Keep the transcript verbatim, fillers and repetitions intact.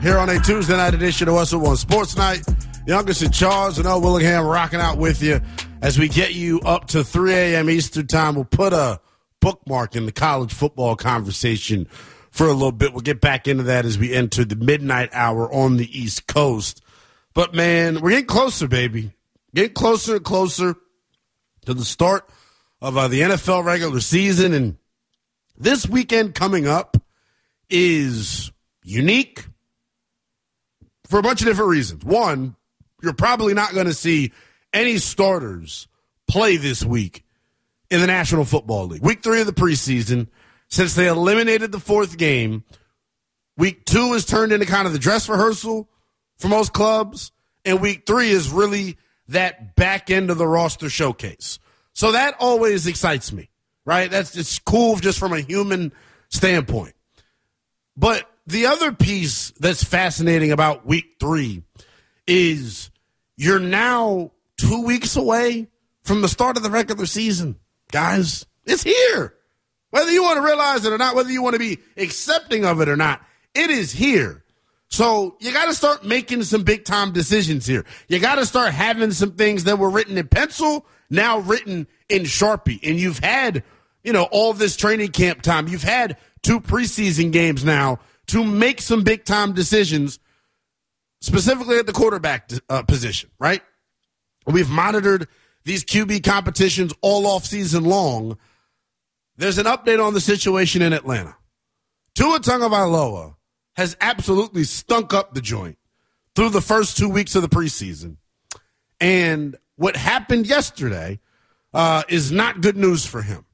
Here on a Tuesday night edition of Westwood One Sports Night, Youngest in Charge and Earl Willingham rocking out with you as we get you up to three a.m. Eastern time. We'll put a bookmark in the college football conversation for a little bit. We'll get back into that as we enter the midnight hour on the East Coast. But, man, we're getting closer, baby. Getting closer and closer to the start of uh, the N F L regular season. And this weekend coming up is unique for a bunch of different reasons. One, you're probably not going to see any starters play this week in the National Football League. Week three of the preseason, since they eliminated the fourth game, week two is turned into kind of the dress rehearsal for most clubs, and week three is really that back end of the roster showcase. So that always excites me, right? That's just cool just from a human standpoint. But the other piece that's fascinating about week three is you're now two weeks away from the start of the regular season. Guys, it's here. Whether you want to realize it or not, whether you want to be accepting of it or not, it is here. So you got to start making some big-time decisions here. You got to start having some things that were written in pencil now written in Sharpie. And you've had, you know, all this training camp time. You've had two preseason games now to make some big-time decisions, specifically at the quarterback uh, position, right? We've monitored these Q B competitions all off season long. There's an update on the situation in Atlanta. Tua Tagovailoa has absolutely stunk up the joint through the first two weeks of the preseason. And what happened yesterday uh, is not good news for him.